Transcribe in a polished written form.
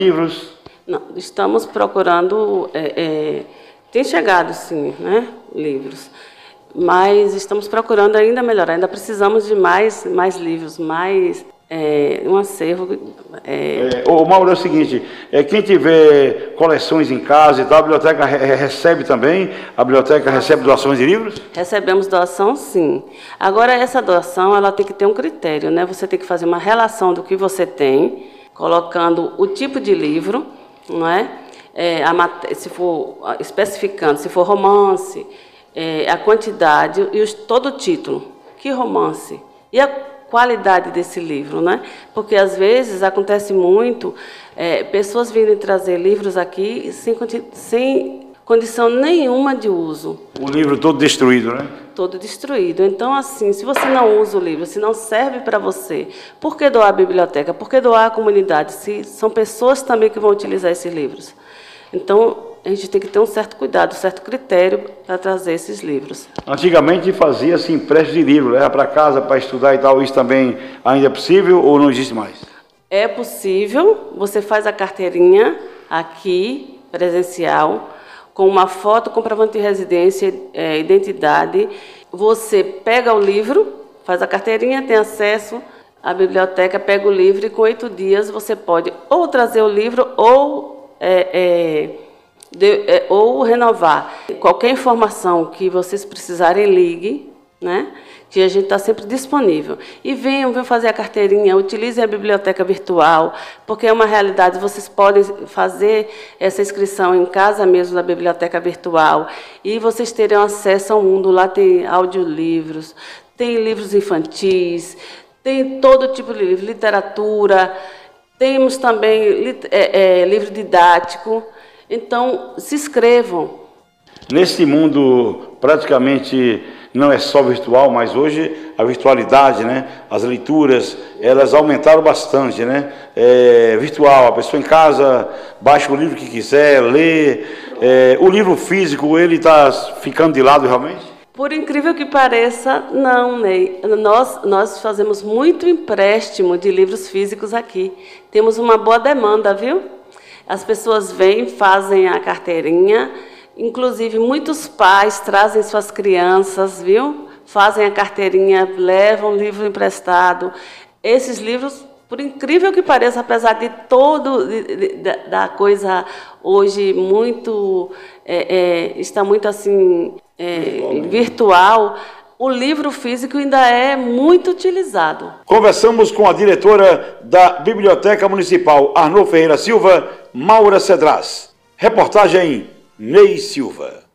livros? Não, estamos procurando, tem chegado sim, né, livros, mas estamos procurando ainda melhorar, ainda precisamos de mais livros, um acervo. Ô Mauro, é o seguinte, quem tiver coleções em casa e tal, a biblioteca recebe também? A biblioteca recebe doações de livros? Recebemos doação, sim. Agora, essa doação, ela tem que ter um critério, né? Você tem que fazer uma relação do que você tem, colocando o tipo de livro, não é? Se for especificando, se for romance, a quantidade e todo o título. Que romance? E a qualidade desse livro, né? Porque às vezes acontece muito pessoas virem trazer livros aqui sem condição nenhuma de uso. O livro todo destruído, né? Todo destruído. Então, assim, se você não usa o livro, se não serve para você, por que doar a biblioteca? Por que doar a comunidade? Se são pessoas também que vão utilizar esses livros. Então, a gente tem que ter um certo cuidado, um certo critério para trazer esses livros. Antigamente fazia-se empréstimo de livro, leva para casa para estudar e tal, isso também ainda é possível ou não existe mais? É possível, você faz a carteirinha aqui, presencial, com uma foto, comprovante de residência, identidade. Você pega o livro, faz a carteirinha, tem acesso à biblioteca, pega o livro e com 8 dias você pode ou trazer o livro ou renovar. Qualquer informação que vocês precisarem, ligue, né? Que a gente está sempre disponível. E venham fazer a carteirinha, utilizem a biblioteca virtual, porque é uma realidade, vocês podem fazer essa inscrição em casa mesmo na biblioteca virtual e vocês terão acesso ao mundo. Lá tem audiolivros, tem livros infantis, tem todo tipo de livro, literatura, temos também livro didático. Então, se inscrevam. Nesse mundo praticamente não é só virtual, mas hoje a virtualidade, né? As leituras, elas aumentaram bastante, né? Virtual, a pessoa em casa baixa o livro que quiser, lê. O livro físico, ele está ficando de lado realmente? Por incrível que pareça, não, Ney. Nós fazemos muito empréstimo de livros físicos aqui. Temos uma boa demanda, viu? As pessoas vêm, fazem a carteirinha, inclusive muitos pais trazem suas crianças, viu? Fazem a carteirinha, levam livro emprestado. Esses livros, por incrível que pareça, apesar de da coisa hoje muito está muito assim virtual, o livro físico ainda é muito utilizado. Conversamos com a diretora da Biblioteca Municipal, Arnô Ferreira Silva, Maura Cedras. Reportagem Ney Silva.